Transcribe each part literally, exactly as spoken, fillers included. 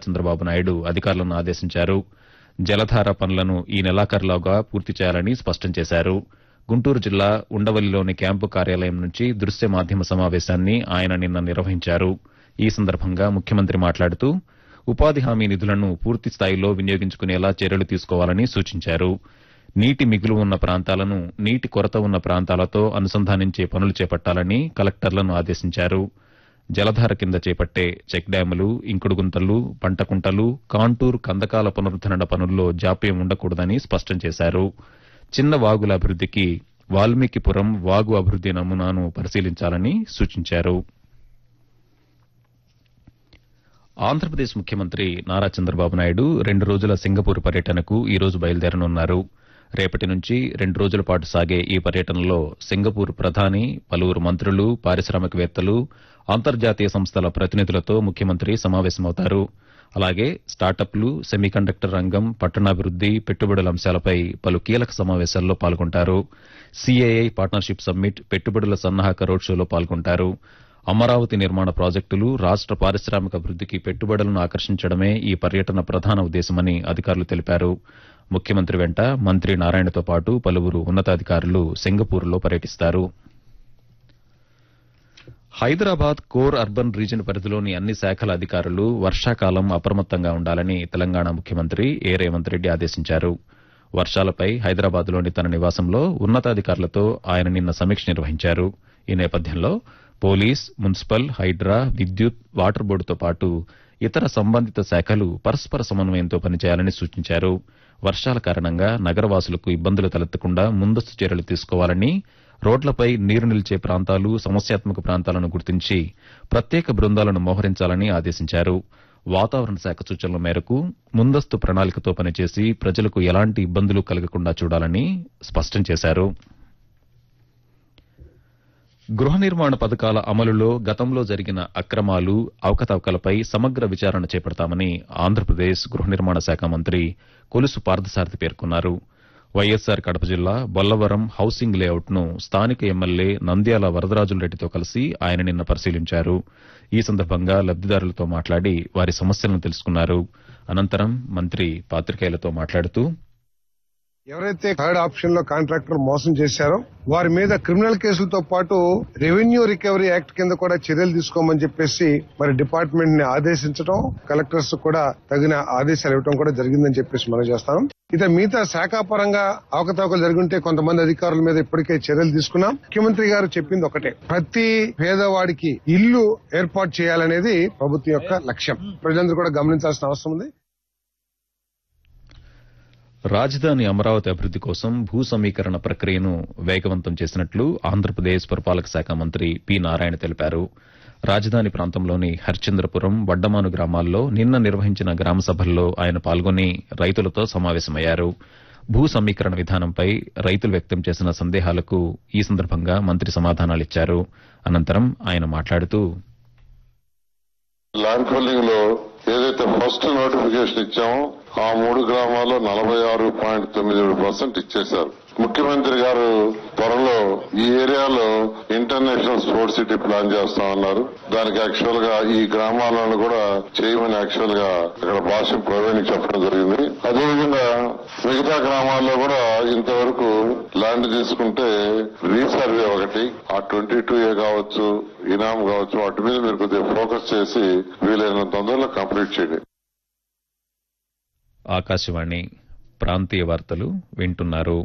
చంద్రబాబు నాయుడు అధికారులను ఆదేశించారు. జలధార పనులను ఈ నెలాఖరులోగా పూర్తి చేయాలని స్పష్టం చేశారు. గుంటూరు జిల్లా ఉండవల్లిలోని క్యాంపు కార్యాలయం నుంచి దృశ్య మాధ్యమ సమావేశాన్ని ఆయన నిన్న నిర్వహించారు. ఈ సందర్భంగా ముఖ్యమంత్రి మాట్లాడుతూ ఉపాధి హామీ నిధులను పూర్తి స్థాయిలో వినియోగించుకునేలా చర్యలు తీసుకోవాలని సూచించారు. నీటి మిగులు ఉన్న ప్రాంతాలను నీటి కొరత ఉన్న ప్రాంతాలతో అనుసంధానించే పనులు చేపట్టాలని కలెక్టర్లను ఆదేశించారు. జలధార కింద చేపట్టే చెక్ డ్యాములు, ఇంకుడు గుంతలు, పంటకుంటలు, కాంటూర్ కందకాల పునరుద్దరణ పనుల్లో జాప్యం ఉండకూడదని స్పష్టం చేశారు. చిన్న వాగుల అభివృద్దికి వాల్మీకిపురం వాగు అభివృద్ది నమూనాను పరిశీలించాలని సూచించారు. ఆంధ్రప్రదేశ్ ముఖ్యమంత్రి నారా చంద్రబాబు నాయుడు రెండు రోజుల సింగపూర్ పర్యటనకు ఈ రోజు బయలుదేరనున్నారు. రేపటి నుంచి రెండు రోజుల పాటు సాగే ఈ పర్యటనలో సింగపూర్ ప్రధాని, పలువురు మంత్రులు, పారిశ్రామికవేత్తలు, అంతర్జాతీయ సంస్థల ప్రతినిధులతో ముఖ్యమంత్రి సమావేశమవుతారు. అలాగే స్టార్టప్లు, సెమీకండక్టర్ రంగం, పట్టణాభివృద్ది, పెట్టుబడుల అంశాలపై పలు కీలక సమావేశాల్లో పాల్గొంటారు. సీఏఐ పార్ట్నర్షిప్ సమ్మిట్, పెట్టుబడుల సన్నాహక రోడ్ షోలో పాల్గొంటారు. అమరావతి నిర్మాణ ప్రాజెక్టులు రాష్ట పారిశ్రామిక అభివృద్దికి పెట్టుబడులను ఆకర్షించడమే ఈ పర్యటన ప్రధాన ఉద్దేశమని అధికారులు తెలిపారు. ముఖ్యమంత్రి వెంట మంత్రి నారాయణతో పాటు పలువురు ఉన్నతాధికారులు సింగపూర్లో పర్యటిస్తారు. హైదరాబాద్ కోర్ అర్బన్ రీజన్ పరిధిలోని అన్ని శాఖల అధికారులు వర్షాకాలం అప్రమత్తంగా ఉండాలని తెలంగాణ ముఖ్యమంత్రి ఏ రేవంత్ రెడ్డి ఆదేశించారు. వర్షాలపై హైదరాబాద్లోని తన నివాసంలో ఉన్నతాధికారులతో ఆయన నిన్న సమీక్ష నిర్వహించారు. ఈ నేపథ్యంలో పోలీస్, మున్సిపల్, హైడ్రా, విద్యుత్, వాటర్ బోర్డుతో పాటు ఇతర సంబంధిత శాఖలు పరస్పర సమన్వయంతో పనిచేయాలని సూచించారు. వర్షాల కారణంగా నగరవాసులకు ఇబ్బందులు తలెత్తకుండా ముందస్తు చర్యలు తీసుకోవాలని, రోడ్లపై నీరు నిలిచే ప్రాంతాలు, సమస్యాత్మక ప్రాంతాలను గుర్తించి ప్రత్యేక బృందాలను మోహరించాలని ఆదేశించారు. వాతావరణ శాఖ సూచనల మేరకు ముందస్తు ప్రణాళికతో పనిచేసి ప్రజలకు ఎలాంటి ఇబ్బందులు కలగకుండా చూడాలని స్పష్టం చేశారు. గృహ నిర్మాణ పథకాల అమలులో గతంలో జరిగిన అక్రమాలు, అవకతవకలపై సమగ్ర విచారణ చేపడతామని ఆంధ్రప్రదేశ్ గృహ నిర్మాణ శాఖ మంత్రి కొలుసు పార్థసారథి పేర్కొన్నారు. వైఎస్సార్ కడప జిల్లా బొల్లవరం హౌసింగ్ లేఅవుట్ను స్థానిక ఎమ్మెల్యే నంద్యాల వరదరాజులరెడ్డితో కలిసి ఆయన నిన్న పరిశీలించారు. ఈ సందర్భంగా లబ్దిదారులతో మాట్లాడి వారి సమస్యలను తెలుసుకున్నారు. అనంతరం మంత్రి పాత్రికేయులతో మాట్లాడుతూ ఎవరైతే థర్డ్ ఆప్షన్ లో కాంట్రాక్టర్ మోసం చేశారో వారి మీద క్రిమినల్ కేసులతో పాటు రెవెన్యూ రికవరీ యాక్ట్ కింద కూడా చర్యలు తీసుకోమని చెప్పేసి మరి డిపార్ట్మెంట్ ని ఆదేశించడం, కలెక్టర్స్ కూడా తగిన ఆదేశాలు ఇవ్వడం కూడా జరిగిందని చెప్పేసి మనం చేస్తాం. ఇక మిగతా శాఖాపరంగా అవకతవకలు జరుగుంటే కొంతమంది అధికారుల మీద ఇప్పటికే చర్యలు తీసుకున్నాం. ముఖ్యమంత్రి గారు చెప్పింది ఒకటే, ప్రతి పేదవాడికి ఇల్లు ఏర్పాటు చేయాలనేది ప్రభుత్వం యొక్క లక్ష్యం. ప్రజలందరూ కూడా గమనించాల్సిన అవసరం ఉంది. రాజధాని అమరావతి అభివృద్ది కోసం భూ సమీకరణ ప్రక్రియను వేగవంతం చేసినట్లు ఆంధ్రప్రదేశ్ పురపాలక శాఖ మంత్రి పి నారాయణ తెలిపారు. రాజధాని ప్రాంతంలోని హరిచంద్రపురం, వడ్డమాను గ్రామాల్లో నిన్న నిర్వహించిన గ్రామ సభల్లో ఆయన పాల్గొని రైతులతో సమావేశమయ్యారు. భూ సమీకరణ విధానంపై రైతులు వ్యక్తం చేసిన సందేహాలకు ఈ సందర్భంగా మంత్రి సమాధానాలిచ్చారు. అనంతరం ఆయన మాట్లాడుతూ ల్యాండ్ పూలింగ్ లో ఏదైతే ఫస్ట్ నోటిఫికేషన్ ఇచ్చామో ఆ మూడు గ్రామాల్లో నలభై ఆరు పాయింట్ తొమ్మిది ఏడు పర్సెంట్ ఇచ్చేశారు. ముఖ్యమంత్రి గారు త్వరలో ఈ ఏరియాలో ఇంటర్నేషనల్ స్పోర్ట్స్ సిటీ ప్లాన్ చేస్తామన్నారు. దానికి యాక్చువల్ గా ఈ గ్రామాలను కూడా చేయమని యాక్చువల్ గా ఇక్కడ భాష ప్రవీణ్ చెప్పడం జరిగింది. అదేవిధంగా మిగతా గ్రామాల్లో కూడా ఇంతవరకు ల్యాండ్ తీసుకుంటే రీసర్వే ఒకటి, ఆ ట్వంటీ టూ ఏ కావచ్చు, ఇనాం కావచ్చు, వాటి మీద మీరు కొద్దిగా ఫోకస్ చేసి వీలైనంత తొందరలో కంప్లీట్ చేయండి. ఆకాశవాణి ప్రాంతీయ వార్తలు వింటున్నారు.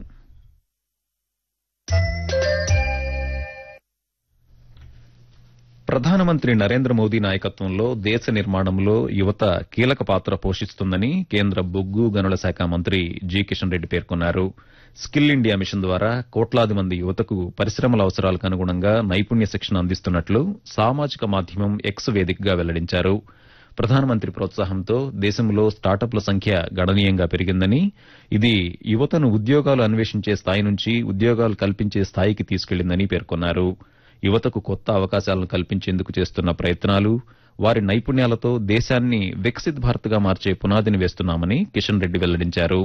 ప్రధానమంత్రి నరేంద్ర మోదీ నాయకత్వంలో దేశ నిర్మాణంలో యువత కీలక పాత్ర పోషిస్తుందని కేంద్ర బొగ్గు గనుల శాఖ మంత్రి జి కిషన్ రెడ్డి పేర్కొన్నారు. స్కిల్ ఇండియా మిషన్ ద్వారా కోట్లాది మంది యువతకు పరిశ్రమల అవసరాలకు అనుగుణంగా నైపుణ్య శిక్షణ అందిస్తున్నట్లు సామాజిక మాధ్యమం ఎక్స్ వేదికగా వెల్లడించారు. ప్రధానమంత్రి ప్రోత్సాహంతో దేశంలో స్టార్టప్ల సంఖ్య గణనీయంగా పెరిగిందని, ఇది యువతను ఉద్యోగాలు అన్వేషించే స్థాయి నుంచి ఉద్యోగాలు కల్పించే స్థాయికి తీసుకెళ్లిందని పేర్కొన్నారు. యువతకు కొత్త అవకాశాలను కల్పించేందుకు చేస్తున్న ప్రయత్నాలు, వారి నైపుణ్యాలతో దేశాన్ని వికసిత్ భారత్ గా మార్చే పునాదిని వేస్తున్నామని కిషన్ రెడ్డి వెల్లడించారు.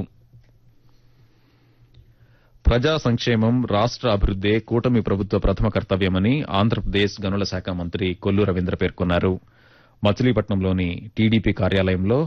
ప్రజా సంక్షేమం, రాష్ట అభివృద్దే కూటమి ప్రభుత్వ ప్రథమ కర్తవ్యమని ఆంధ్రప్రదేశ్ గనుల శాఖ మంత్రి కొల్లు రవీంద్ర పేర్కొన్నారు. మచిలీపట్నంలోని టీడీపీ కార్యాలయంలో